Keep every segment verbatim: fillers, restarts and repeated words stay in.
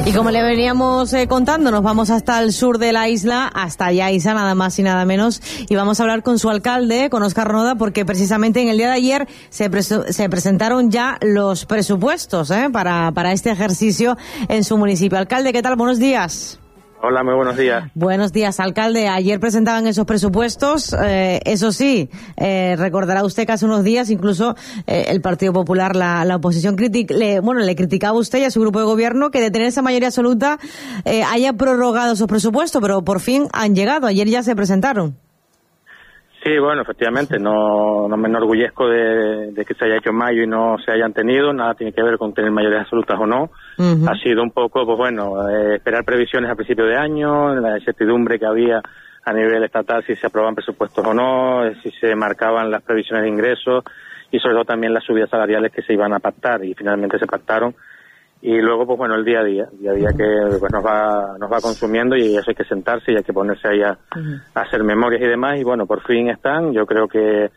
Y como le veníamos eh, contando, nos vamos hasta el sur de la isla, hasta Yaiza, nada más y nada menos, y vamos a hablar con su alcalde, con Óscar Roda, porque precisamente en el día de ayer se, pre- se presentaron ya los presupuestos eh, para, para este ejercicio en su municipio. Alcalde, ¿qué tal? Buenos días. Hola, muy buenos días. Buenos días, alcalde. Ayer presentaban esos presupuestos. Eh, eso sí, eh, recordará usted que hace unos días incluso eh, el Partido Popular, la, la oposición, critic, le, bueno, le criticaba a usted y a su grupo de gobierno que de tener esa mayoría absoluta eh, haya prorrogado esos presupuestos, pero por fin han llegado. Ayer ya se presentaron. Sí, bueno, efectivamente, no, no me enorgullezco de, de que se haya hecho en mayo y no se hayan tenido, nada tiene que ver con tener mayorías absolutas o no. Uh-huh. Ha sido un poco, pues bueno, eh, esperar previsiones a principio de año, la incertidumbre que había a nivel estatal si se aprobaban presupuestos o no, si se marcaban las previsiones de ingresos y sobre todo también las subidas salariales que se iban a pactar y finalmente se pactaron. Y luego, pues bueno, el día a día, el día a día que pues, nos va nos va consumiendo y eso hay que sentarse y hay que ponerse ahí a, uh-huh. a hacer memorias y demás. Y bueno, por fin están. Yo creo que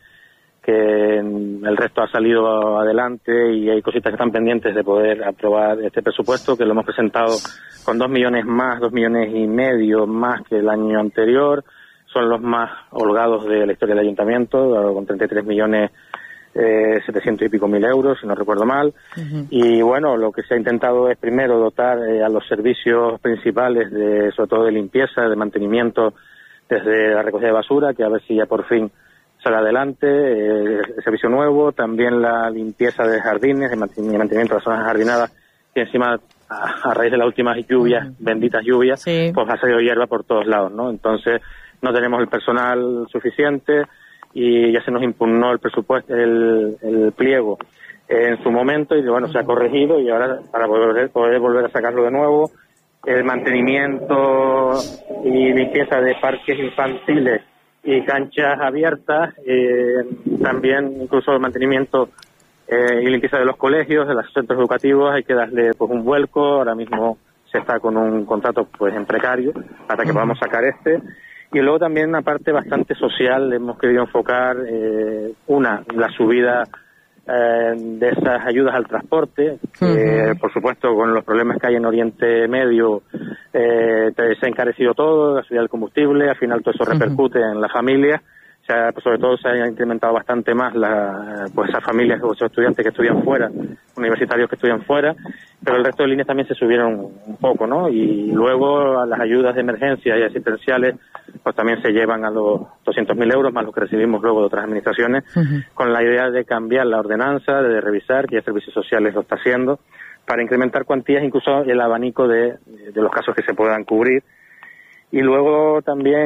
que el resto ha salido adelante y hay cositas que están pendientes de poder aprobar este presupuesto, que lo hemos presentado con dos millones más, dos millones y medio más que el año anterior. Son los más holgados de la historia del ayuntamiento, con treinta y tres millones Eh, setecientos y pico mil euros, si no recuerdo mal. Uh-huh. Y bueno, lo que se ha intentado es primero dotar eh, a los servicios principales, de sobre todo de limpieza, de mantenimiento, desde la recogida de basura, que a ver si ya por fin sale adelante, eh, el servicio nuevo, también la limpieza de jardines, de mantenimiento de las zonas jardinadas, que encima, a, a raíz de las últimas lluvias, uh-huh. benditas lluvias, sí. pues ha salido hierba por todos lados, ¿no? Entonces, no tenemos el personal suficiente, y ya se nos impugnó el presupuesto, el, el pliego eh, en su momento y bueno, se ha corregido y ahora para poder, poder volver a sacarlo de nuevo, el mantenimiento y limpieza de parques infantiles y canchas abiertas, eh, también incluso el mantenimiento eh, y limpieza de los colegios, de los centros educativos, hay que darle pues un vuelco. Ahora mismo se está con un contrato pues en precario hasta que podamos sacar este. Y luego también una parte bastante social, hemos querido enfocar, eh, una, la subida eh, de esas ayudas al transporte, que uh-huh. por supuesto con los problemas que hay en Oriente Medio eh, se ha encarecido todo, la subida del combustible, al final todo eso repercute uh-huh. en las familias, o sea, pues sobre todo se ha incrementado bastante más la, pues esas familias o esos estudiantes que estudian fuera, universitarios que estudian fuera, pero el resto de líneas también se subieron un poco, ¿no? Y luego a las ayudas de emergencia y asistenciales pues también se llevan a los doscientos mil euros más los que recibimos luego de otras administraciones, uh-huh. con la idea de cambiar la ordenanza, de revisar, que ya Servicios Sociales lo está haciendo, para incrementar cuantías, incluso el abanico de, de los casos que se puedan cubrir. Y luego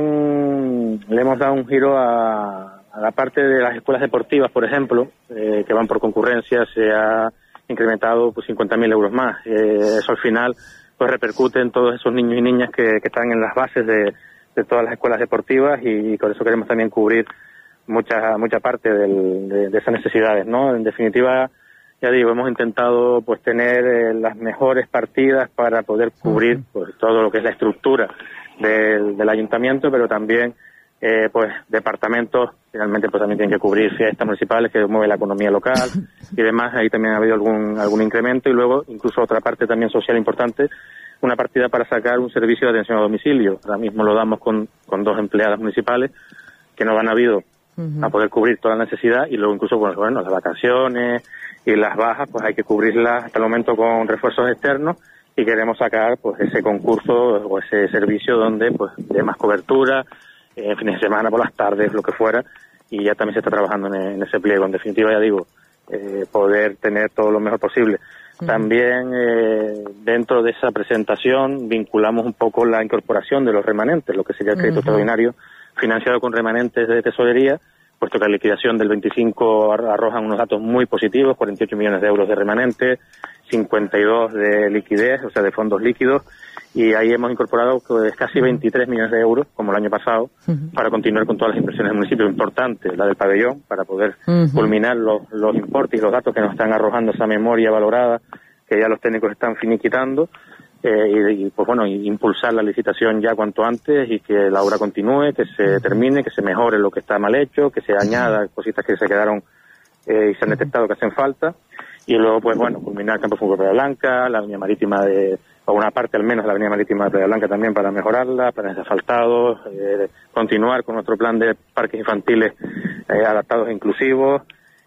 también le hemos dado un giro a, a la parte de las escuelas deportivas, por ejemplo, eh, que van por concurrencia, se ha incrementado pues cincuenta mil euros más. Eh, eso al final pues repercute en todos esos niños y niñas que, que están en las bases de, de todas las escuelas deportivas y, y por eso queremos también cubrir mucha mucha parte del, de, de esas necesidades, ¿no? En definitiva, ya digo, hemos intentado pues tener eh, las mejores partidas para poder cubrir pues todo lo que es la estructura del, del ayuntamiento, pero también eh, pues departamentos finalmente pues también tienen que cubrir fiestas municipales que mueven la economía local y demás. Ahí también ha habido algún algún incremento y luego incluso otra parte también social importante, una partida para sacar un servicio de atención a domicilio. Ahora mismo lo damos con, con dos empleadas municipales que no han habido uh-huh. a poder cubrir toda la necesidad y luego incluso bueno, bueno las vacaciones y las bajas pues hay que cubrirlas hasta el momento con refuerzos externos y queremos sacar pues ese concurso o ese servicio donde pues dé más cobertura, eh, fines de semana, por las tardes, lo que fuera, y ya también se está trabajando en, en ese pliego. En definitiva, ya digo, eh, poder tener todo lo mejor posible. Uh-huh. También eh, dentro de esa presentación vinculamos un poco la incorporación de los remanentes, lo que sería el crédito uh-huh. extraordinario financiado con remanentes de tesorería, puesto que la liquidación del veinticinco arrojan unos datos muy positivos, cuarenta y ocho millones de euros de remanente, cincuenta y dos de liquidez, o sea, de fondos líquidos, y ahí hemos incorporado pues, casi veintitrés millones de euros, como el año pasado, uh-huh. para continuar con todas las inversiones del municipio. Importante, la del pabellón, para poder uh-huh. culminar los, los importes y los datos que nos están arrojando esa memoria valorada, que ya los técnicos están finiquitando, eh, y, y pues bueno, impulsar la licitación ya cuanto antes y que la obra continúe, que se termine, que se mejore lo que está mal hecho, que se añada cositas que se quedaron eh, y se han detectado que hacen falta. Y luego, pues bueno, culminar el campo de fútbol de Blanca, la línea marítima de, o una parte al menos de la Avenida Marítima de Playa Blanca también para mejorarla, planes de asfaltados, eh, continuar con nuestro plan de parques infantiles eh, adaptados e inclusivos,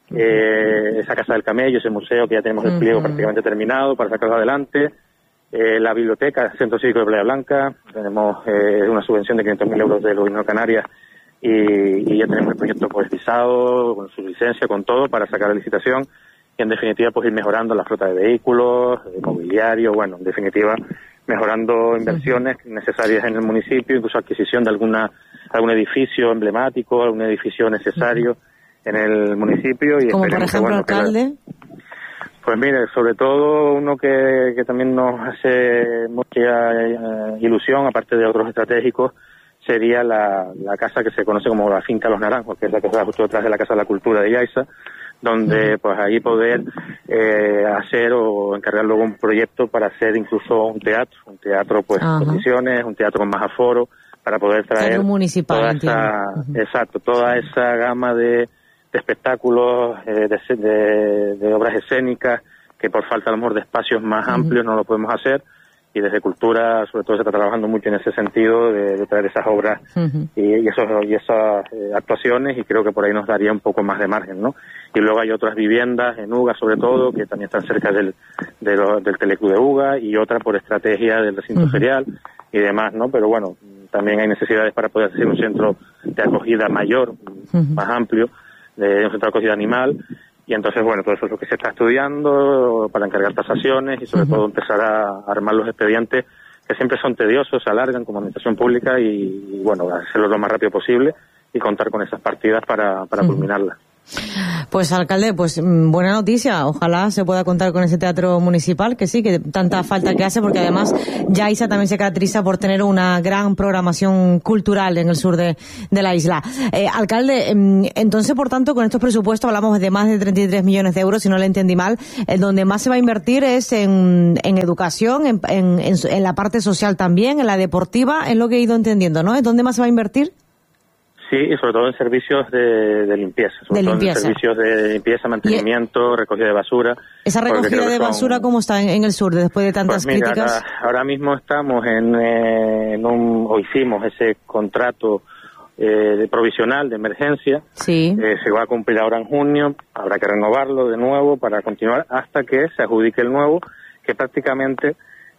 eh, esa Casa del Camello, ese museo que ya tenemos el pliego uh-huh. prácticamente terminado para sacarlo adelante, eh, la biblioteca, el Centro Cívico de Playa Blanca, tenemos eh, una subvención de quinientos mil euros del Gobierno de Canarias y, y ya tenemos el proyecto pues visado, con su licencia, con todo, para sacar la licitación. Y en definitiva pues ir mejorando la flota de vehículos, de mobiliario, bueno, en definitiva mejorando inversiones necesarias en el municipio, incluso adquisición de alguna algún edificio emblemático, algún edificio necesario uh-huh. en el municipio. Y como por ejemplo, que, bueno, alcalde. Que, pues mire, sobre todo uno que, que también nos hace mucha uh, ilusión, aparte de otros estratégicos, sería la, la casa que se conoce como la Finca Los Naranjos, que es la que está justo detrás de la Casa de la Cultura de Yaiza, donde pues ahí poder eh, hacer o encargar luego un proyecto para hacer incluso un teatro, un teatro pues en condiciones, un teatro con más aforo, para poder traer municipal, toda esa, uh-huh. exacto, toda esa gama de, de espectáculos, eh, de, de, de obras escénicas, que por falta a lo mejor de espacios más uh-huh. amplios no lo podemos hacer. Y desde Cultura, sobre todo, se está trabajando mucho en ese sentido de, de traer esas obras uh-huh. y, y, esos, y esas eh, actuaciones, y creo que por ahí nos daría un poco más de margen, ¿no? Y luego hay otras viviendas en Uga, sobre todo, que también están cerca del, de lo, del Teleclub de Uga, y otra por estrategia del recinto uh-huh. ferial y demás, ¿no? Pero bueno, también hay necesidades para poder hacer un centro de acogida mayor, uh-huh. más amplio, de un centro de acogida animal. Y entonces, bueno, todo eso es lo que se está estudiando para encargar tasaciones y sobre uh-huh. todo empezar a armar los expedientes, que siempre son tediosos, se alargan como administración pública, y, y bueno, hacerlo lo más rápido posible y contar con esas partidas para, para uh-huh. culminarlas. Pues alcalde, pues buena noticia, ojalá se pueda contar con ese teatro municipal, que sí, que tanta falta que hace, porque además Yaiza también se caracteriza por tener una gran programación cultural en el sur de, de la isla. Eh, alcalde, entonces por tanto con estos presupuestos hablamos de más de treinta y tres millones de euros, si no le entendí mal, en donde más se va a invertir es en, en educación, en, en, en, en la parte social también, en la deportiva, es lo que he ido entendiendo, ¿no? ¿En dónde más se va a invertir? Sí, y sobre todo en servicios de, de limpieza, sobre de todo limpieza. en servicios de limpieza, mantenimiento, ¿Y recogida de basura. ¿Esa recogida de basura son... cómo está en, en el sur después de tantas pues mira, críticas? Ahora, ahora mismo estamos en, eh, en un, o hicimos ese contrato eh, de provisional de emergencia. Sí. Eh, se va a cumplir ahora en junio, habrá que renovarlo de nuevo para continuar hasta que se adjudique el nuevo, que prácticamente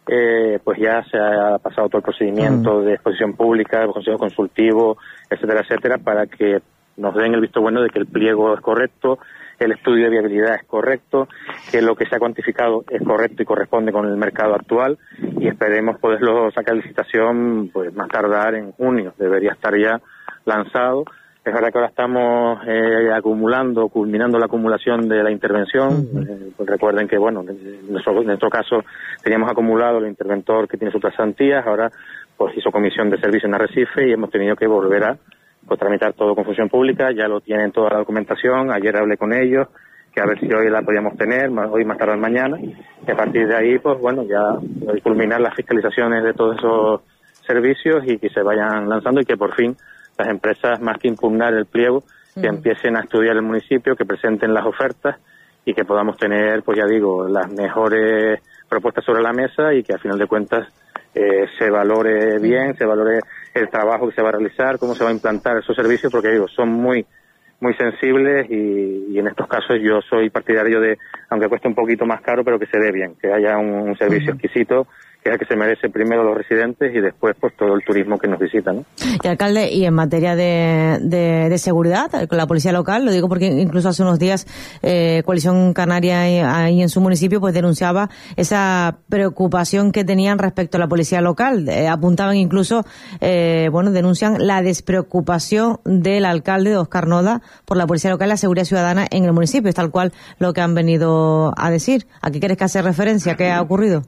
eh, pues ya se ha pasado todo el procedimiento mm. de exposición pública, de consejo consultivo, etcétera, etcétera, para que nos den el visto bueno de que el pliego es correcto, el estudio de viabilidad es correcto, que lo que se ha cuantificado es correcto y corresponde con el mercado actual, y esperemos poderlo sacar de licitación pues más tardar en junio, debería estar ya lanzado. Es verdad que ahora estamos eh, acumulando, culminando la acumulación de la intervención. Uh-huh. Eh, pues recuerden que, bueno, en nuestro, en nuestro caso teníamos acumulado el interventor que tiene sus pasantías, ahora pues hizo comisión de servicio en Arrecife y hemos tenido que volver a pues, tramitar todo con función pública. Ya lo tienen toda la documentación, ayer hablé con ellos, que a ver si hoy la podíamos tener, hoy más tarde mañana, y a partir de ahí, pues bueno, ya culminar las fiscalizaciones de todos esos servicios y que se vayan lanzando y que por fin las empresas, más que impugnar el pliego, que uh-huh. empiecen a estudiar el municipio, que presenten las ofertas y que podamos tener, pues ya digo, las mejores propuestas sobre la mesa y que a final de cuentas eh, se valore bien, se valore el trabajo que se va a realizar, cómo se va a implantar esos servicios, porque digo, son muy muy sensibles y, y en estos casos yo soy partidario de, aunque cueste un poquito más caro, pero que se dé bien, que haya un, un servicio uh-huh. exquisito, que es el que se merece primero los residentes y después pues todo el turismo que nos visita, ¿no? Y alcalde, y en materia de, de, de seguridad, con la policía local, lo digo porque incluso hace unos días eh, Coalición Canaria ahí, ahí en su municipio pues denunciaba esa preocupación que tenían respecto a la policía local, eh, apuntaban incluso, eh, bueno, denuncian la despreocupación del alcalde de Óscar Noda por la policía local y la seguridad ciudadana en el municipio, es tal cual lo que han venido a decir. ¿A qué quieres que hace referencia? ¿Qué ha ocurrido?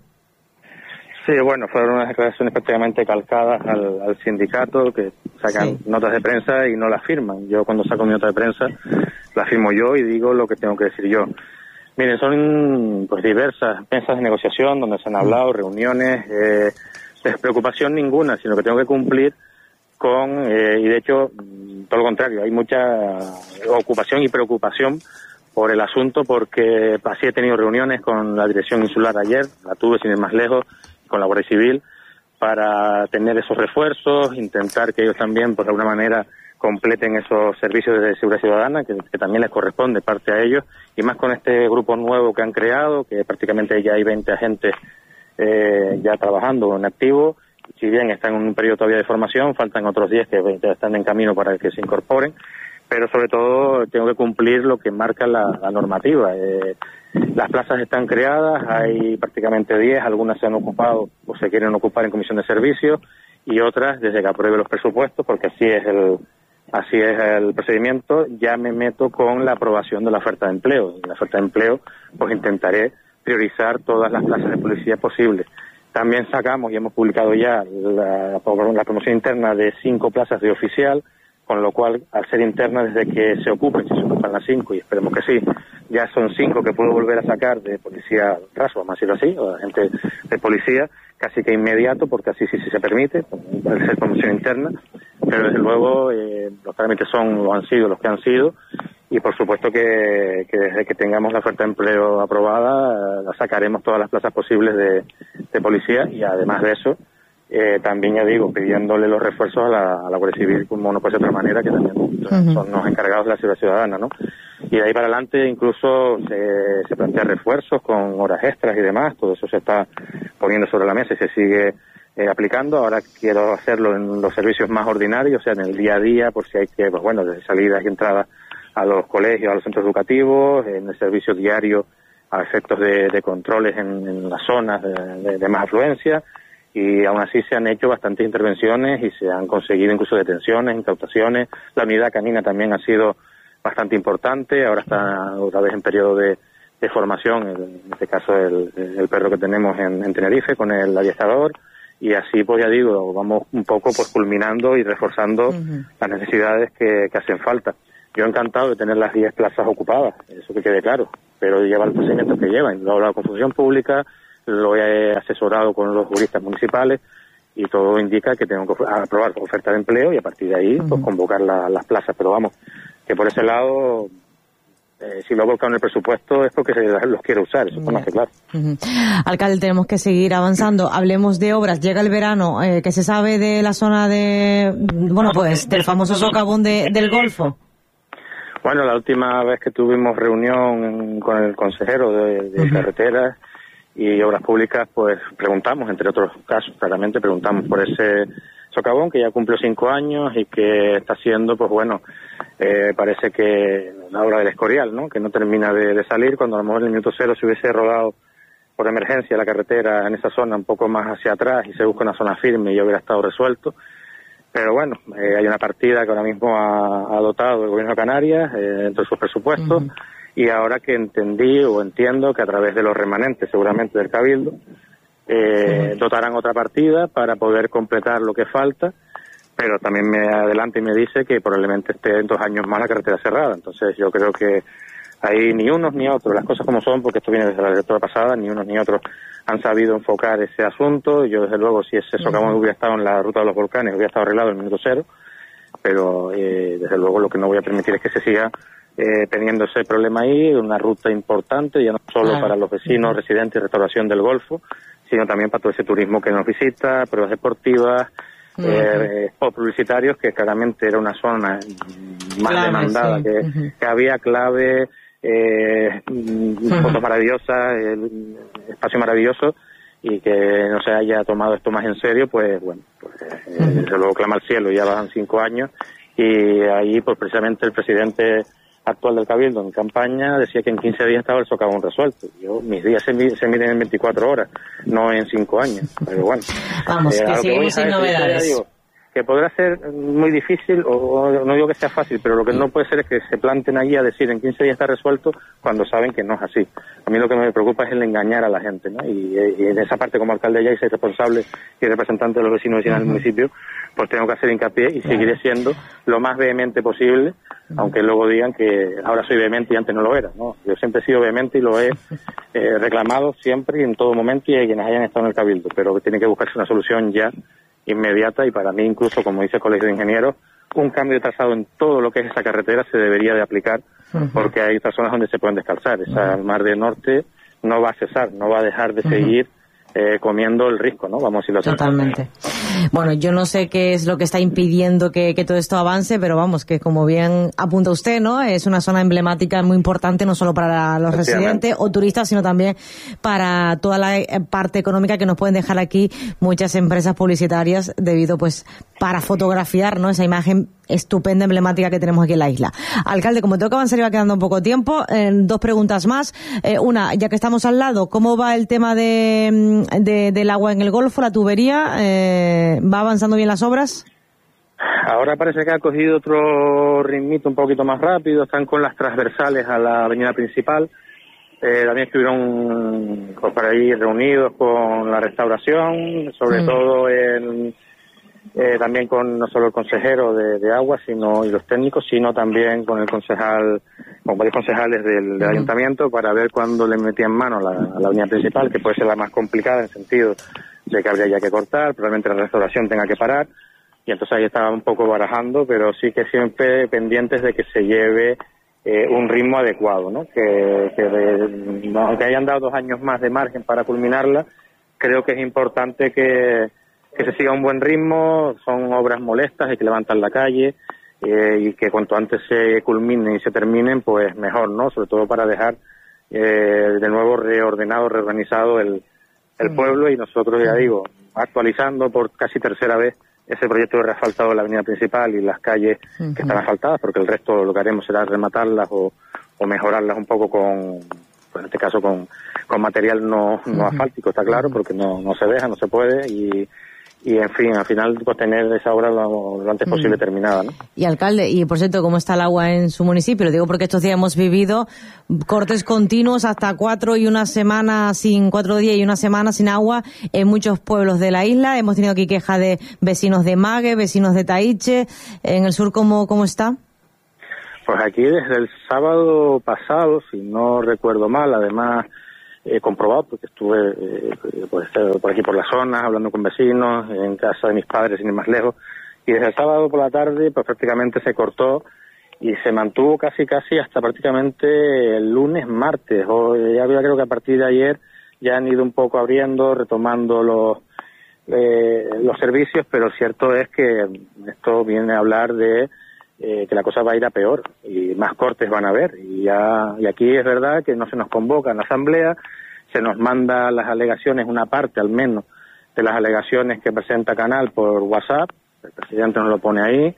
Sí, bueno, fueron unas declaraciones prácticamente calcadas al, al sindicato, que sacan sí. notas de prensa y no las firman. Yo cuando saco mi nota de prensa la firmo yo y digo lo que tengo que decir yo. Miren, son pues diversas mesas de negociación donde se han hablado, reuniones, eh, despreocupación ninguna, sino que tengo que cumplir con, eh, y de hecho, todo lo contrario, hay mucha ocupación y preocupación por el asunto, porque así he tenido reuniones con la dirección insular ayer, la tuve sin ir más lejos, con la Guardia Civil para tener esos refuerzos, intentar que ellos también, pues de alguna manera, completen esos servicios de seguridad ciudadana, que, que también les corresponde parte a ellos, y más con este grupo nuevo que han creado, que prácticamente ya hay veinte agentes eh, ya trabajando en activo. Si bien están en un periodo todavía de formación, faltan otros diez que están en camino para que se incorporen, pero sobre todo tengo que cumplir lo que marca la, la normativa. Eh, las plazas están creadas, hay prácticamente diez, algunas se han ocupado o se quieren ocupar en comisión de servicios, y otras desde que apruebe los presupuestos, porque así es el así es el procedimiento, ya me meto con la aprobación de la oferta de empleo. En la oferta de empleo pues intentaré priorizar todas las plazas de policía posibles. También sacamos y hemos publicado ya la, la promoción interna de cinco plazas de oficial, con lo cual, al ser interna, desde que se ocupen, si se ocupan las cinco, y esperemos que sí, ya son cinco que puedo volver a sacar de policía raso, vamos a decirlo así, o de gente de policía, casi que inmediato, porque así sí, sí se permite, al ser promoción interna, pero desde luego eh, los trámites son, lo han sido, los que han sido, y por supuesto que, que desde que tengamos la oferta de empleo aprobada, la sacaremos todas las plazas posibles de, de policía, y además de eso, eh, también ya digo, pidiéndole los refuerzos a la, a la Guardia Civil, como no puede ser de otra manera, que también uh-huh. son los encargados de la seguridad ciudadana, ¿no? Y de ahí para adelante incluso se, se plantea refuerzos con horas extras y demás, todo eso se está poniendo sobre la mesa y se sigue eh, aplicando. Ahora quiero hacerlo en los servicios más ordinarios, o sea, en el día a día, por si hay que, pues bueno, desde salidas y entradas a los colegios, a los centros educativos, en el servicio diario a efectos de, de controles en, en las zonas de, de, de más afluencia, y aún así se han hecho bastantes intervenciones y se han conseguido incluso detenciones, incautaciones. La unidad canina también ha sido bastante importante, ahora está otra vez en periodo de, de formación, en este caso el, el perro que tenemos en, en Tenerife con el adiestrador, y así pues ya digo, vamos un poco pues culminando y reforzando uh-huh. las necesidades que, que hacen falta. Yo encantado de tener las diez plazas ocupadas, eso que quede claro, pero lleva el procedimiento que llevan. Lo he hablado con Función Pública, lo he asesorado con los juristas municipales, y todo indica que tengo que aprobar oferta de empleo y a partir de ahí uh-huh. pues convocar la, las plazas. Pero vamos, que por ese lado, eh, si lo he volcado en el presupuesto es porque se los quiero usar, eso está más que claro. Uh-huh. Alcalde, tenemos que seguir avanzando. Hablemos de obras. Llega el verano, eh, ¿qué se sabe de la zona de, bueno, pues del famoso socavón de, del Golfo? Bueno, la última vez que tuvimos reunión con el consejero de, de uh-huh. carreteras y obras públicas, pues preguntamos, entre otros casos, claramente preguntamos por ese socavón que ya cumplió cinco años y que está siendo, pues bueno, eh, parece que la obra del Escorial, ¿no? Que no termina de, de salir, cuando a lo mejor en el minuto cero se hubiese rodado por emergencia la carretera en esa zona un poco más hacia atrás y se busca una zona firme y ya hubiera estado resuelto. Pero bueno, eh, hay una partida que ahora mismo ha, ha dotado el Gobierno de Canarias eh, dentro de sus presupuestos, uh-huh. y ahora que entendí o entiendo que a través de los remanentes seguramente del Cabildo eh, uh-huh. dotarán otra partida para poder completar lo que falta, pero también me adelanta y me dice que probablemente esté en dos años más la carretera cerrada. Entonces yo creo que ahí ni unos ni otros, las cosas como son, porque esto viene desde la directora pasada, ni unos ni otros han sabido enfocar ese asunto. Yo desde luego, si ese socavón hubiera estado en la ruta de los volcanes, hubiera estado arreglado en el minuto cero, pero eh, desde luego lo que no voy a permitir es que se siga eh, teniendo ese problema ahí, una ruta importante, ya no solo claro. para los vecinos, residentes y restauración del Golfo, sino también para todo ese turismo que nos visita, pruebas deportivas, uh-huh. eh, spots publicitarios, que claramente era una zona más clave, demandada, sí. que, uh-huh. que había clave, eh, uh-huh. fotos maravillosas, el espacio maravilloso, y que no se haya tomado esto más en serio, pues bueno, pues, eh, uh-huh. desde luego clama al cielo. Ya van cinco años y ahí pues precisamente el presidente actual del Cabildo en campaña decía que en quince días estaba el socavón resuelto. Yo, mis días se, se miden en veinticuatro horas, no en cinco años, pero bueno. Vamos, eh, que seguimos sin novedades. Digo, que podrá ser muy difícil, o no digo que sea fácil, pero lo que no puede ser es que se planten allí a decir en quince días está resuelto cuando saben que no es así. A mí lo que me preocupa es el engañar a la gente, ¿no? Y, y en esa parte, como alcalde ya y soy responsable y representante de los vecinos y vecinas uh-huh. del municipio, pues tengo que hacer hincapié y claro. seguiré siendo lo más vehemente posible, uh-huh. aunque luego digan que ahora soy vehemente y antes no lo era, ¿no? Yo siempre he sido vehemente y lo he eh, reclamado siempre y en todo momento, y a quienes hayan estado en el Cabildo, pero tiene que buscarse una solución ya inmediata, y para mí incluso, como dice el Colegio de Ingenieros, un cambio de trazado en todo lo que es esa carretera se debería de aplicar, uh-huh. porque hay otras zonas donde se pueden descalzar. Esa uh-huh. mar del norte no va a cesar, no va a dejar de seguir eh, comiendo el risco, ¿no? Vamos a decirlo así. Totalmente. Bueno, yo no sé qué es lo que está impidiendo que, que todo esto avance, pero vamos, que como bien apunta usted, ¿no? Es una zona emblemática muy importante, no solo para los residentes o turistas, sino también para toda la parte económica que nos pueden dejar aquí muchas empresas publicitarias debido, pues, para fotografiar, ¿no? Esa imagen estupenda, emblemática que tenemos aquí en la isla. Alcalde, como tengo que avanzar y va quedando un poco tiempo, eh, dos preguntas más. Eh, una, ya que estamos al lado, ¿cómo va el tema de, de del agua en el Golfo, la tubería? Eh, ¿Va avanzando bien las obras? Ahora parece que ha cogido otro ritmito un poquito más rápido, están con las transversales a la avenida principal. Eh, también estuvieron pues, por ahí reunidos con la restauración, sobre mm. todo en... Eh, también con no solo el consejero de, de agua sino y los técnicos, sino también con el concejal, con varios concejales del, del uh-huh. ayuntamiento para ver cuándo le metían mano a la, a la avenida principal, que puede ser la más complicada en el sentido de que habría ya que cortar, probablemente la restauración tenga que parar, y entonces ahí estaba un poco barajando, pero sí que siempre pendientes de que se lleve eh, un ritmo adecuado, ¿no? Que, que de, aunque hayan dado dos años más de margen para culminarla, creo que es importante que que se siga un buen ritmo, son obras molestas, hay que levantar la calle eh, y que cuanto antes se culminen y se terminen, pues mejor, ¿no? Sobre todo para dejar eh, de nuevo reordenado, reorganizado el, el pueblo y nosotros, ya digo, actualizando por casi tercera vez ese proyecto de reasfaltado de la avenida principal y las calles uh-huh. que están asfaltadas, porque el resto lo que haremos será rematarlas o, o mejorarlas un poco con, pues en este caso con, con material no, no uh-huh. asfáltico, está claro, porque no, no se deja, no se puede y y en fin, al final pues tener esa obra lo, lo antes posible mm. terminada, ¿no? Y alcalde, y por cierto, ¿cómo está el agua en su municipio? Lo digo porque estos días hemos vivido cortes continuos hasta cuatro y una semana sin, cuatro días y una semana sin agua en muchos pueblos de la isla. Hemos tenido aquí queja de vecinos de Mague, vecinos de Taiche. En el sur, ¿cómo, cómo está? Pues aquí desde el sábado pasado, si no recuerdo mal, además he comprobado porque estuve eh, pues, por aquí por la zona hablando con vecinos en casa de mis padres sin ir más lejos, y desde el sábado por la tarde pues prácticamente se cortó y se mantuvo casi casi hasta prácticamente el lunes, martes, o ya creo que a partir de ayer ya han ido un poco abriendo, retomando los eh, los servicios, pero cierto es que esto viene a hablar de eh, que la cosa va a ir a peor y más cortes van a haber, y ya y aquí es verdad que no se nos convoca en la asamblea, se nos manda las alegaciones, una parte al menos de las alegaciones que presenta Canal por WhatsApp, el presidente nos lo pone ahí,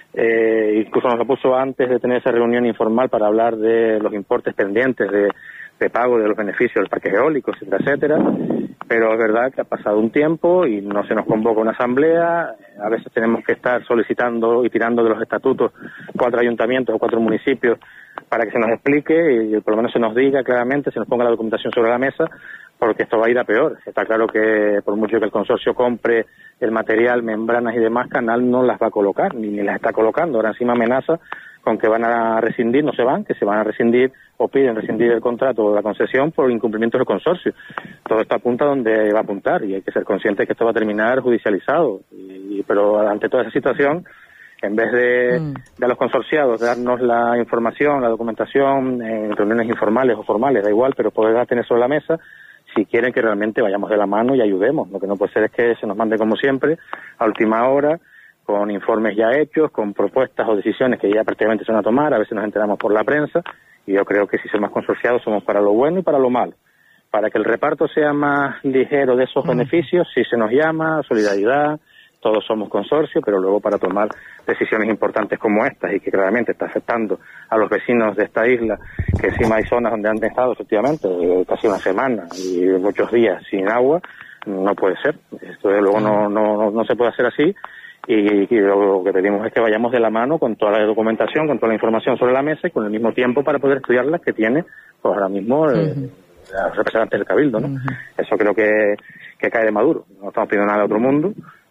eh, incluso nos lo puso antes de tener esa reunión informal para hablar de los importes pendientes de, de pago de los beneficios del parque eólico, etcétera, etcétera. Pero es verdad que ha pasado un tiempo y no se nos convoca una asamblea, a veces tenemos que estar solicitando y tirando de los estatutos cuatro ayuntamientos o cuatro municipios para que se nos explique y por lo menos se nos diga claramente, se nos ponga la documentación sobre la mesa, porque esto va a ir a peor. Está claro que por mucho que el consorcio compre el material, membranas y demás, Canal no las va a colocar, ni, ni las está colocando. Ahora encima amenaza con que van a rescindir, no se van, que se van a rescindir o piden rescindir el contrato o la concesión por incumplimiento del consorcio. Todo esto apunta donde va a apuntar y hay que ser conscientes que esto va a terminar judicializado. Y, pero ante toda esa situación, en vez de, mm. de a los consorciados darnos la información, la documentación en reuniones informales o formales, da igual, pero poderla tener sobre la mesa, si quieren que realmente vayamos de la mano y ayudemos. Lo que no puede ser es que se nos mande como siempre, a última hora, con informes ya hechos, con propuestas o decisiones que ya prácticamente se van a tomar, a veces nos enteramos por la prensa, y yo creo que si somos consorciados somos para lo bueno y para lo malo. Para que el reparto sea más ligero de esos mm. beneficios, si se nos llama, solidaridad, todos somos consorcio, pero luego para tomar decisiones importantes como estas y que claramente está afectando a los vecinos de esta isla, que encima hay zonas donde han estado efectivamente casi una semana y muchos días sin agua, no puede ser. Esto de luego no, no, no se puede hacer así. Y, y lo que pedimos es que vayamos de la mano con toda la documentación, con toda la información sobre la mesa y con el mismo tiempo para poder estudiarlas que tiene pues ahora mismo eh, uh-huh. los representantes del Cabildo, ¿no? Uh-huh. Eso creo que, que cae de maduro. No estamos pidiendo nada de otro mundo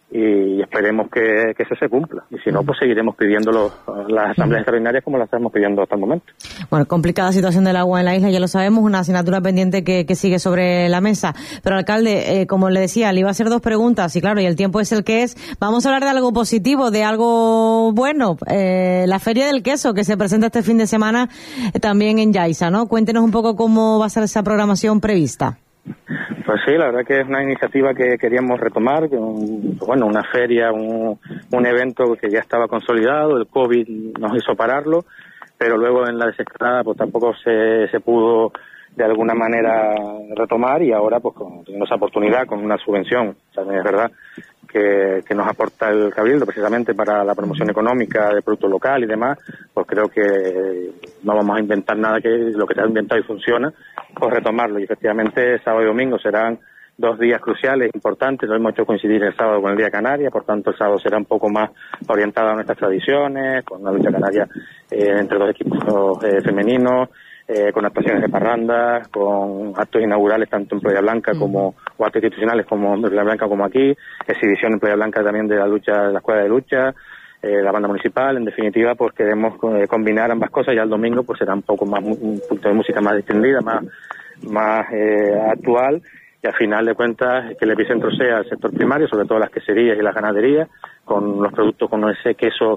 y esperemos que, que eso se cumpla. Y si no, pues seguiremos pidiendo los, las asambleas extraordinarias como las estamos pidiendo hasta el momento. Bueno, complicada situación del agua en la isla, ya lo sabemos, una asignatura pendiente que, que sigue sobre la mesa. Pero, alcalde, eh, como le decía, le iba a hacer dos preguntas y claro, y el tiempo es el que es. Vamos a hablar de algo positivo, de algo bueno. Eh, la Feria del Queso, que se presenta este fin de semana eh, también en Yaiza, ¿no? Cuéntenos un poco cómo va a ser esa programación prevista. Pues sí, la verdad que es una iniciativa que queríamos retomar, que un, bueno, una feria, un, un evento que ya estaba consolidado, el COVID nos hizo pararlo, pero luego en la desescalada pues tampoco se, se pudo de alguna manera retomar, y ahora pues con esa oportunidad con una subvención, también es verdad que, que nos aporta el Cabildo precisamente para la promoción económica de producto local y demás, pues creo que no vamos a inventar nada, que lo que se ha inventado y funciona, pues retomarlo. Y efectivamente sábado y domingo serán dos días cruciales, importantes. Lo hemos hecho coincidir el sábado con el Día Canaria, por tanto el sábado será un poco más orientado a nuestras tradiciones, con una lucha canaria eh, entre dos equipos eh, femeninos, eh, con actuaciones de parrandas, con actos inaugurales tanto en Playa Blanca como, o actos institucionales como en Playa Blanca como aquí, exhibición en Playa Blanca también de la lucha, de la escuela de lucha, eh, la banda municipal. En definitiva, pues queremos eh, combinar ambas cosas, y el domingo pues será un poco más, un punto de música más distendida, más, más eh, actual, y al final de cuentas que el epicentro sea el sector primario, sobre todo las queserías y las ganaderías, con los productos, con ese queso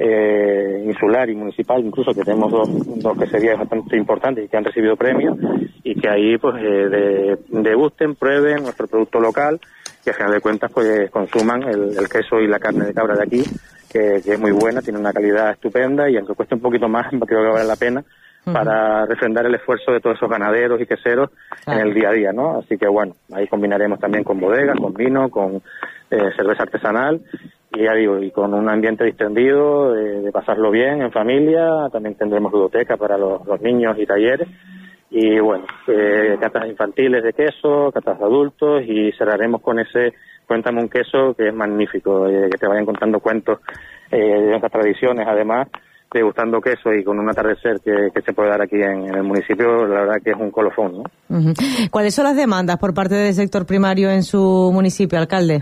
eh, insular y municipal, incluso que tenemos dos, dos queserías bastante importantes y que han recibido premios, y que ahí pues eh, de, degusten, prueben nuestro producto local, y al final de cuentas pues consuman el, el queso y la carne de cabra de aquí, que, que es muy buena, tiene una calidad estupenda, y aunque cueste un poquito más, creo que vale la pena para refrendar el esfuerzo de todos esos ganaderos y queseros claro. en el día a día, ¿no? Así que bueno, ahí combinaremos también con bodegas, con vino, con eh, cerveza artesanal, y ya digo, y con un ambiente distendido, eh, de pasarlo bien en familia. También tendremos ludoteca para los, los niños y talleres, y bueno, eh, catas infantiles de queso, catas de adultos, y cerraremos con ese Cuéntame un queso, que es magnífico, eh, que te vayan contando cuentos eh, de nuestras tradiciones, además degustando queso, y con un atardecer que, que se puede dar aquí en, en el municipio, la verdad que es un colofón, ¿no? Uh-huh. ¿Cuáles son las demandas por parte del sector primario en su municipio, alcalde?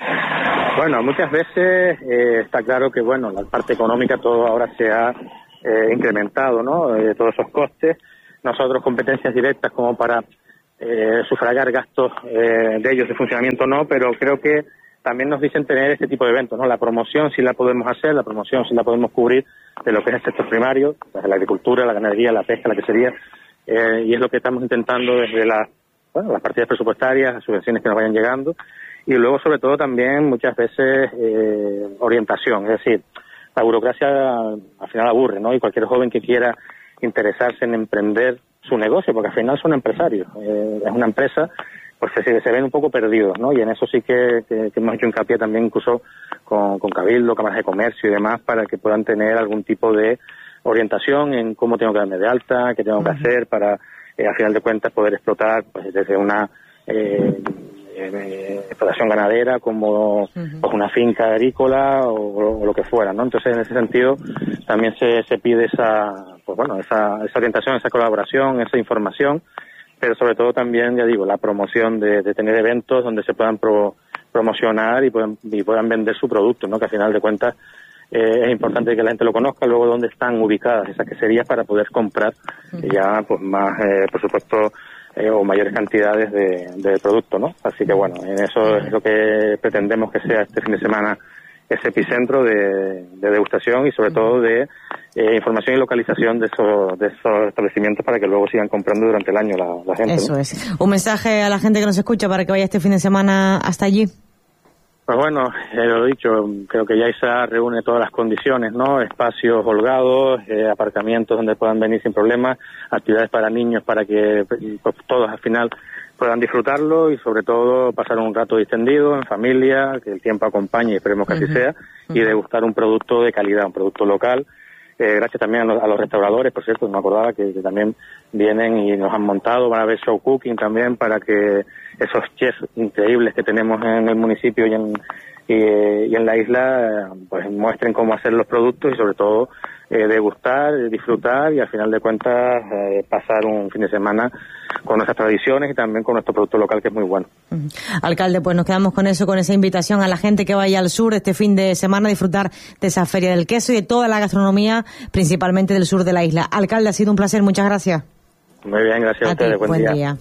Bueno, muchas veces eh, está claro que, bueno, la parte económica todo ahora se ha eh, incrementado, ¿no? Eh, todos esos costes. Nosotros competencias directas como para eh, sufragar gastos eh, de ellos de funcionamiento no, pero creo que también nos dicen tener este tipo de eventos, ¿no? La promoción sí la podemos hacer, la promoción sí la podemos cubrir de lo que es el sector primario, desde la agricultura, la ganadería, la pesca, la quesería, eh, y es lo que estamos intentando desde la, bueno, las partidas presupuestarias, las subvenciones que nos vayan llegando, y luego sobre todo también muchas veces eh, orientación, es decir, la burocracia al final aburre, ¿no? Y cualquier joven que quiera interesarse en emprender su negocio, porque al final son empresarios, eh, es una empresa, pues se, se ven un poco perdidos, ¿no? Y en eso sí que, que, que hemos hecho hincapié también incluso con, con Cabildo, cámaras de comercio y demás, para que puedan tener algún tipo de orientación en cómo tengo que darme de alta, qué tengo que hacer para, eh, al final de cuentas, poder explotar pues desde una eh, eh, explotación ganadera como uh-huh. pues una finca agrícola o, o lo que fuera, ¿no? Entonces, en ese sentido, también se, se pide esa, pues bueno, esa, esa orientación, esa colaboración, esa información, pero sobre todo también, ya digo, la promoción de, de tener eventos donde se puedan pro, promocionar y puedan, y puedan vender su producto, ¿no? Que al final de cuentas eh, es importante que la gente lo conozca, luego dónde están ubicadas esas queserías para poder comprar uh-huh. ya pues más, eh, por supuesto, eh, o mayores cantidades de, de producto, ¿no? Así que bueno, en eso es lo que pretendemos que sea este fin de semana, ese epicentro de, de degustación y sobre todo de eh, información y localización de esos, de esos establecimientos para que luego sigan comprando durante el año la, la gente. Eso ¿no? es. Un mensaje a la gente que nos escucha para que vaya este fin de semana hasta allí. Pues bueno, eh, lo he dicho, creo que Yaiza reúne todas las condiciones, ¿no? Espacios holgados, eh, aparcamientos donde puedan venir sin problemas, actividades para niños para que pues, todos al final puedan disfrutarlo y sobre todo pasar un rato distendido en familia, que el tiempo acompañe y esperemos que uh-huh. así sea, uh-huh. y degustar un producto de calidad, un producto local. Eh, gracias también a los, a los restauradores, por cierto, me acordaba que, que también vienen y nos han montado, van a ver show cooking también para que esos chefs increíbles que tenemos en el municipio y en, y, y en la isla pues muestren cómo hacer los productos y sobre todo eh, degustar, disfrutar y al final de cuentas eh, pasar un fin de semana con nuestras tradiciones y también con nuestro producto local, que es muy bueno. Uh-huh. Alcalde, pues nos quedamos con eso, con esa invitación a la gente que vaya al sur este fin de semana a disfrutar de esa feria del queso y de toda la gastronomía, principalmente del sur de la isla. Alcalde, ha sido un placer, muchas gracias. Muy bien, gracias a, a ustedes, ti, buen, buen día. día.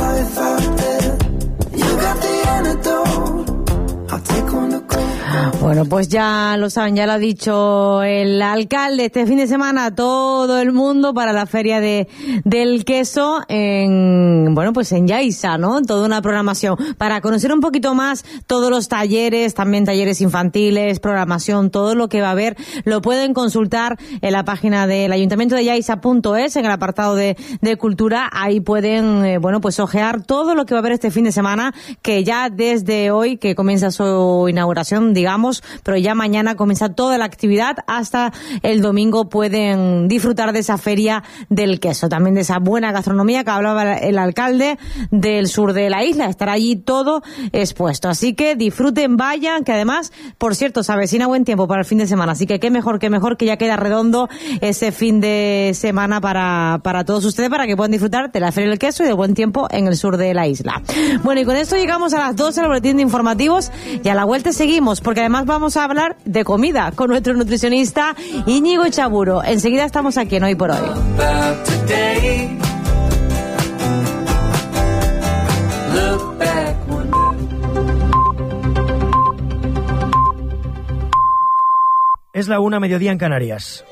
Bueno. Bueno, pues ya lo saben, ya lo ha dicho el alcalde, este fin de semana todo el mundo para la feria de del queso en, bueno, pues en Yaiza, ¿no? Toda una programación para conocer un poquito más todos los talleres, también talleres infantiles, programación, todo lo que va a haber, lo pueden consultar en la página del ayuntamiento de Yaiza punto es, en el apartado de, de cultura, ahí pueden, eh, bueno, pues ojear todo lo que va a haber este fin de semana, que ya desde hoy, que comienza su inauguración, digamos, pero ya mañana comienza toda la actividad, hasta el domingo pueden disfrutar de esa feria del queso, también de esa buena gastronomía que hablaba el alcalde del sur de la isla, estará allí todo expuesto, así que disfruten, vayan, que además, por cierto, se avecina buen tiempo para el fin de semana, así que qué mejor, qué mejor que ya queda redondo ese fin de semana para, para todos ustedes, para que puedan disfrutar de la feria del queso y de buen tiempo en el sur de la isla. Bueno, y con esto llegamos a las doce, el boletín de informativos, y a la vuelta seguimos, porque además vamos a hablar de comida con nuestro nutricionista Íñigo Chaburo. Enseguida estamos aquí en Hoy por Hoy. Es la una, mediodía en Canarias.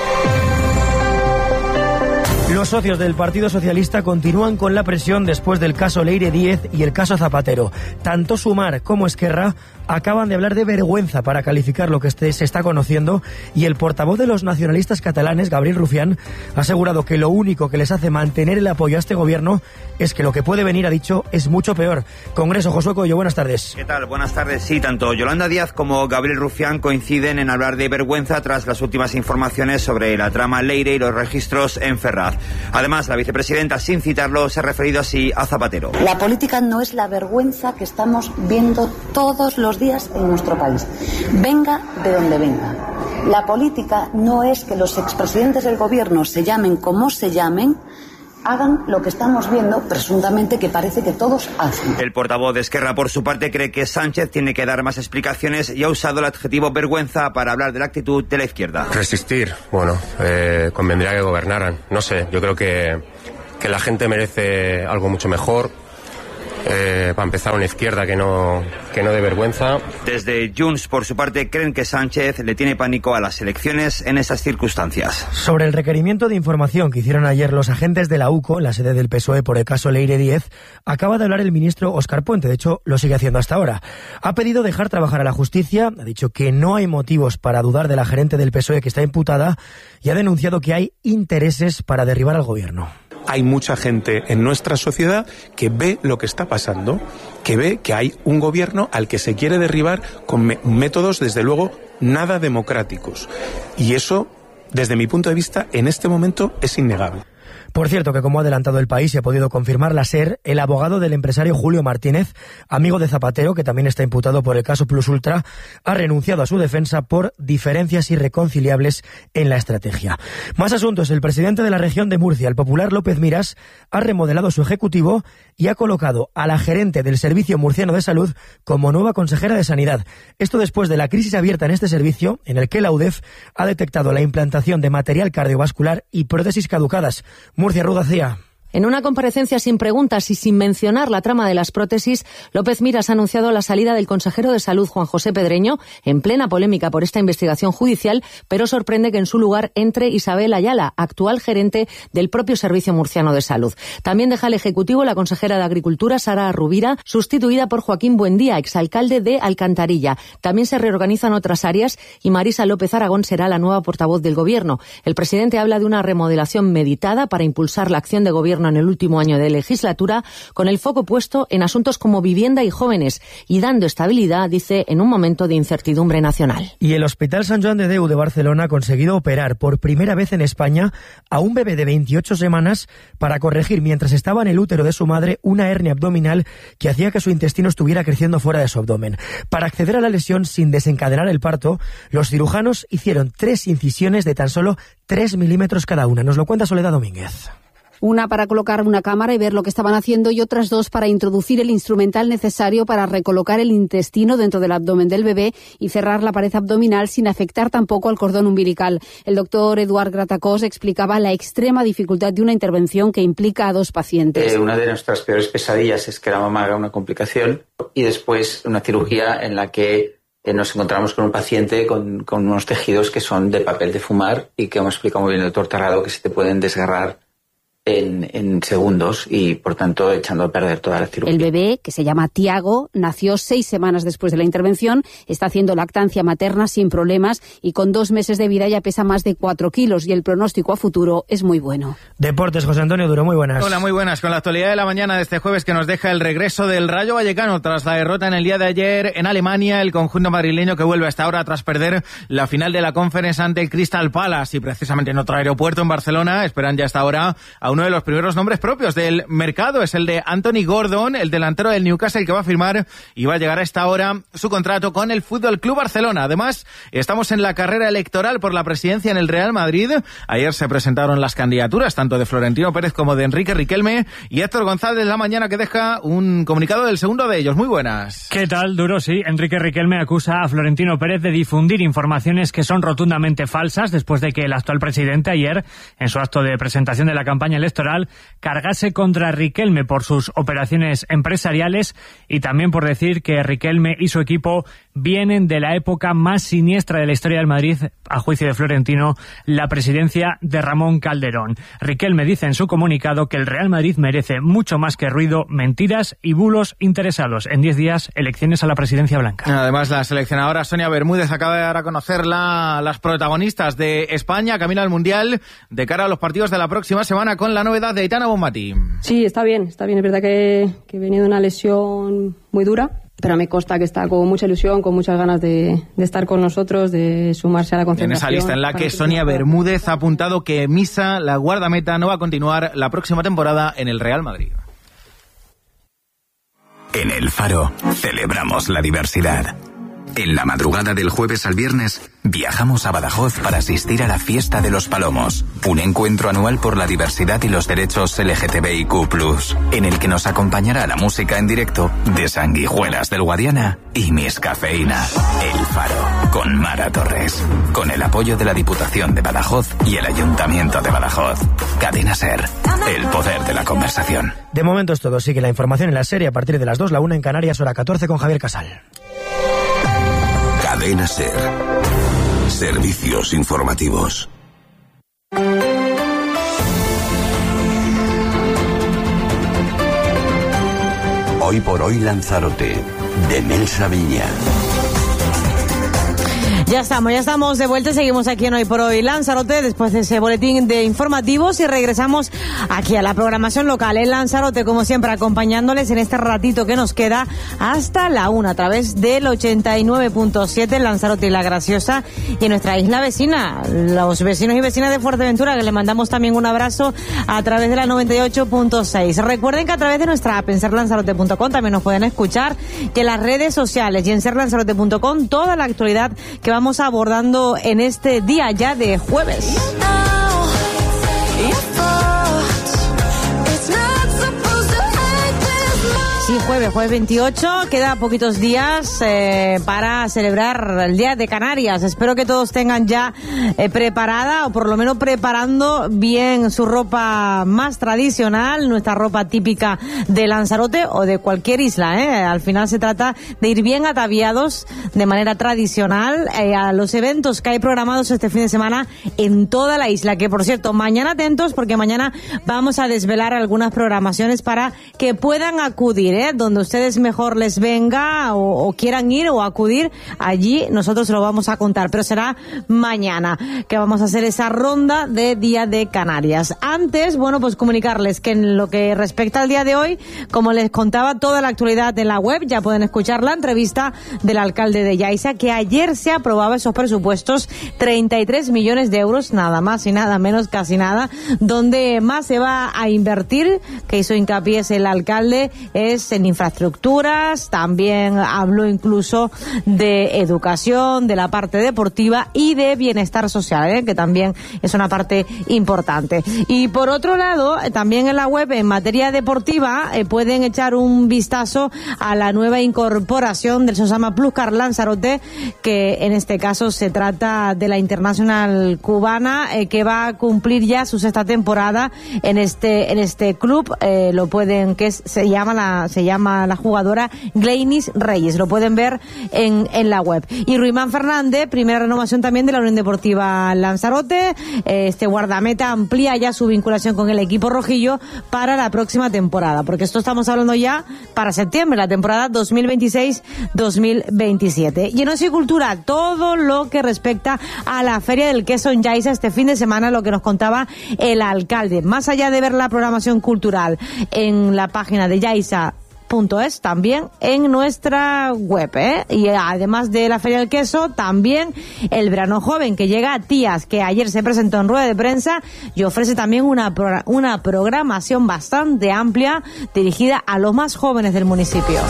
Los socios del Partido Socialista continúan con la presión después del caso Leire Díez y el caso Zapatero. Tanto Sumar como Esquerra acaban de hablar de vergüenza para calificar lo que este se está conociendo, y el portavoz de los nacionalistas catalanes, Gabriel Rufián, ha asegurado que lo único que les hace mantener el apoyo a este gobierno es que lo que puede venir, ha dicho, es mucho peor. Congreso, Josué Coello, buenas tardes. ¿Qué tal? Buenas tardes. Sí, tanto Yolanda Díaz como Gabriel Rufián coinciden en hablar de vergüenza tras las últimas informaciones sobre la trama Leire y los registros en Ferraz. Además, la vicepresidenta, sin citarlo, se ha referido así a Zapatero. La política no es la vergüenza que estamos viendo todos los días en nuestro país, venga de donde venga. La política no es que los expresidentes del gobierno, se llamen como se llamen, hagan lo que estamos viendo, presuntamente, que parece que todos hacen. El portavoz de Esquerra, por su parte, cree que Sánchez tiene que dar más explicaciones y ha usado el adjetivo vergüenza para hablar de la actitud de la izquierda. Resistir, bueno, eh, convendría que gobernaran. No sé, yo creo que, que la gente merece algo mucho mejor. Eh, para empezar, una izquierda que no que no dé vergüenza. Desde Junts, por su parte, creen que Sánchez le tiene pánico a las elecciones en esas circunstancias. Sobre el requerimiento de información que hicieron ayer los agentes de la U C O, la sede del P S O E, por el caso Leire Díez, acaba de hablar el ministro Óscar Puente. De hecho, lo sigue haciendo hasta ahora. Ha pedido dejar trabajar a la justicia, ha dicho que no hay motivos para dudar de la gerente del P S O E que está imputada, y ha denunciado que hay intereses para derribar al gobierno. Hay mucha gente en nuestra sociedad que ve lo que está pasando, que ve que hay un gobierno al que se quiere derribar con me- métodos, desde luego, nada democráticos. Y eso, desde mi punto de vista, en este momento es innegable. Por cierto, que como ha adelantado El País y ha podido confirmar la SER, el abogado del empresario Julio Martínez, amigo de Zapatero, que también está imputado por el caso Plus Ultra, ha renunciado a su defensa por diferencias irreconciliables en la estrategia. Más asuntos. El presidente de la región de Murcia, el popular López Miras, ha remodelado su ejecutivo y ha colocado a la gerente del Servicio Murciano de Salud como nueva consejera de Sanidad. Esto después de la crisis abierta en este servicio, en el que la U D E F ha detectado la implantación de material cardiovascular y prótesis caducadas. Murcia, Rudacía. En una comparecencia sin preguntas y sin mencionar la trama de las prótesis, López Miras ha anunciado la salida del consejero de Salud, Juan José Pedreño, en plena polémica por esta investigación judicial, pero sorprende que en su lugar entre Isabel Ayala, actual gerente del propio Servicio Murciano de Salud. También deja el Ejecutivo la consejera de Agricultura, Sara Rubira, sustituida por Joaquín Buendía, exalcalde de Alcantarilla. También se reorganizan otras áreas y Marisa López Aragón será la nueva portavoz del Gobierno. El presidente habla de una remodelación meditada para impulsar la acción de Gobierno en el último año de legislatura, con el foco puesto en asuntos como vivienda y jóvenes, y dando estabilidad, dice, en un momento de incertidumbre nacional. Y el Hospital Sant Joan de Déu de Barcelona ha conseguido operar por primera vez en España a un bebé de veintiocho semanas para corregir, mientras estaba en el útero de su madre, una hernia abdominal que hacía que su intestino estuviera creciendo fuera de su abdomen. Para acceder a la lesión sin desencadenar el parto, los cirujanos hicieron tres incisiones de tan solo tres milímetros cada una. Nos lo cuenta Soledad Domínguez. Una para colocar una cámara y ver lo que estaban haciendo, y otras dos para introducir el instrumental necesario para recolocar el intestino dentro del abdomen del bebé y cerrar la pared abdominal sin afectar tampoco al cordón umbilical. El doctor Eduard Gratacós explicaba la extrema dificultad de una intervención que implica a dos pacientes. Eh, una de nuestras peores pesadillas es que la mamá haga una complicación y después una cirugía en la que eh, nos encontramos con un paciente con, con unos tejidos que son de papel de fumar y que, hemos explicado muy bien el doctor Terrado, que se te pueden desgarrar En, en segundos y, por tanto, echando a perder toda la cirugía. El bebé, que se llama Tiago, nació seis semanas después de la intervención, está haciendo lactancia materna sin problemas y con dos meses de vida ya pesa más de cuatro kilos y el pronóstico a futuro es muy bueno. Deportes, José Antonio Duro, muy buenas. Hola, muy buenas. Con la actualidad de la mañana de este jueves que nos deja el regreso del Rayo Vallecano tras la derrota en el día de ayer en Alemania, el conjunto madrileño que vuelve hasta ahora tras perder la final de la Conference ante el Crystal Palace y precisamente en otro aeropuerto en Barcelona esperan ya hasta ahora a uno de los primeros nombres propios del mercado, es el de Anthony Gordon, el delantero del Newcastle, que va a firmar y va a llegar a esta hora su contrato con el Fútbol Club Barcelona. Además, estamos en la carrera electoral por la presidencia en el Real Madrid. Ayer se presentaron las candidaturas tanto de Florentino Pérez como de Enrique Riquelme y Héctor González la mañana que deja un comunicado del segundo de ellos. Muy buenas. ¿Qué tal, Duro? Sí, Enrique Riquelme acusa a Florentino Pérez de difundir informaciones que son rotundamente falsas después de que el actual presidente ayer, en su acto de presentación de la campaña electoral, cargase contra Riquelme por sus operaciones empresariales y también por decir que Riquelme y su equipo vienen de la época más siniestra de la historia del Madrid, a juicio de Florentino, la presidencia de Ramón Calderón. Riquelme dice en su comunicado que el Real Madrid merece mucho más que ruido, mentiras y bulos interesados. En diez días, elecciones a la presidencia blanca. Además, la seleccionadora Sonia Bermúdez acaba de dar a conocer la, las protagonistas de España, camino al Mundial, de cara a los partidos de la próxima semana con la novedad de Aitana Bonmatí. Sí, está bien, está bien. Es verdad que, que he venido de una lesión muy dura, pero me consta que está con mucha ilusión, con muchas ganas de, de estar con nosotros, de sumarse a la concentración. En esa lista en la que Sonia Bermúdez ha apuntado que Misa, la guardameta, no va a continuar la próxima temporada en el Real Madrid. En El Faro celebramos la diversidad. En la madrugada del jueves al viernes, viajamos a Badajoz para asistir a la Fiesta de los Palomos, un encuentro anual por la diversidad y los derechos L G T B I Q plus, en el que nos acompañará la música en directo de Sanguijuelas del Guadiana y Miss Cafeína. El Faro, con Mara Torres, con el apoyo de la Diputación de Badajoz y el Ayuntamiento de Badajoz. Cadena SER, el poder de la conversación. De momento es todo, sigue la información en la serie a partir de las dos, la una en Canarias, hora catorce, con Javier Casal. Cadena SER. Servicios informativos. Hoy por hoy Lanzarote, de Melsa Viña. Ya estamos, ya estamos de vuelta. Seguimos aquí en Hoy por Hoy Lanzarote después de ese boletín de informativos y regresamos aquí a la programación local en Lanzarote, como siempre, acompañándoles en este ratito que nos queda hasta la una a través del ochenta y nueve punto siete en Lanzarote y La Graciosa y en nuestra isla vecina, los vecinos y vecinas de Fuerteventura, que le mandamos también un abrazo a través de la noventa y ocho punto seis. Recuerden que a través de nuestra app en ser lanzarote punto com también nos pueden escuchar, que en las redes sociales y en ser lanzarote punto com toda la actualidad que va Vamos abordando en este día ya de jueves. Sí, jueves, jueves veintiocho, queda poquitos días eh, para celebrar el Día de Canarias. Espero que todos tengan ya eh, preparada o por lo menos preparando bien su ropa más tradicional, nuestra ropa típica de Lanzarote o de cualquier isla, ¿eh? Al final se trata de ir bien ataviados de manera tradicional eh, a los eventos que hay programados este fin de semana en toda la isla, que por cierto, mañana atentos porque mañana vamos a desvelar algunas programaciones para que puedan acudir, ¿eh? Donde ustedes mejor les venga o, o quieran ir o acudir, allí nosotros lo vamos a contar, pero será mañana que vamos a hacer esa ronda de Día de Canarias. Antes, bueno, pues comunicarles que en lo que respecta al día de hoy, como les contaba, toda la actualidad en la web, ya pueden escuchar la entrevista del alcalde de Yaiza, que ayer se aprobaba esos presupuestos, treinta y tres millones de euros, nada más y nada menos, casi nada, donde más se va a invertir, que hizo hincapié el alcalde, es en infraestructuras, también habló incluso de educación, de la parte deportiva y de bienestar social, ¿eh? Que también es una parte importante. Y por otro lado, también en la web, en materia deportiva, eh, pueden echar un vistazo a la nueva incorporación del Sosama Plus Car Lanzarote, que en este caso se trata de la internacional cubana, eh, que va a cumplir ya su sexta temporada en este en este club, eh, lo pueden, que es, se llama la se llama llama la jugadora Gleinis Reyes. Lo pueden ver en, en la web. Y Ruimán Fernández, primera renovación también de la Unión Deportiva Lanzarote. Este guardameta amplía ya su vinculación con el equipo rojillo para la próxima temporada, porque esto estamos hablando ya para septiembre, la temporada dos mil veintiséis dos mil veintisiete. Y en Ocio y Cultura, todo lo que respecta a la Feria del Queso en Yaiza este fin de semana, lo que nos contaba el alcalde. Más allá de ver la programación cultural en la página de Yaiza punto es, también en nuestra web, ¿eh? Y además de la Feria del Queso, también el Verano Joven, que llega a Tías, que ayer se presentó en rueda de prensa y ofrece también una, pro- una programación bastante amplia dirigida a los más jóvenes del municipio.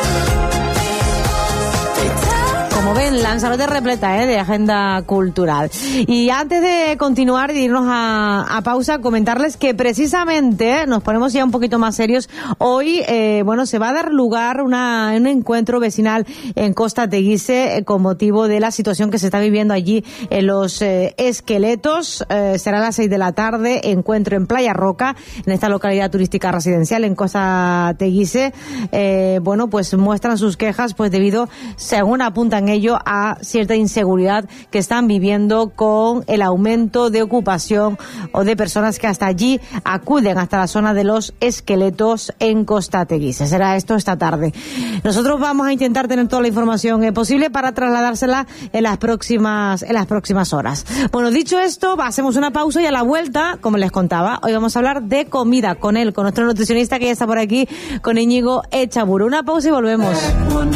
Como ven, Lanzarote repleta ¿eh? de agenda cultural. Y antes de continuar y irnos a, a pausa, comentarles que precisamente nos ponemos ya un poquito más serios. Hoy, eh, bueno, se va a dar lugar una, un encuentro vecinal en Costa Teguise eh, con motivo de la situación que se está viviendo allí en los eh, Esqueletos. Eh, será a las seis de la tarde, encuentro en Playa Roca, en esta localidad turística residencial en Costa Teguise. Eh, bueno, pues muestran sus quejas, pues debido, según apuntan ello, a cierta inseguridad que están viviendo con el aumento de ocupación o de personas que hasta allí acuden, hasta la zona de los Esqueletos en Costa Teguise. Será esto esta tarde. Nosotros vamos a intentar tener toda la información eh, posible para trasladársela en las próximas en las próximas horas. Bueno, dicho esto, hacemos una pausa y a la vuelta, como les contaba, hoy vamos a hablar de comida con él, con nuestro nutricionista que ya está por aquí, con Íñigo Echaburu. Una pausa y volvemos.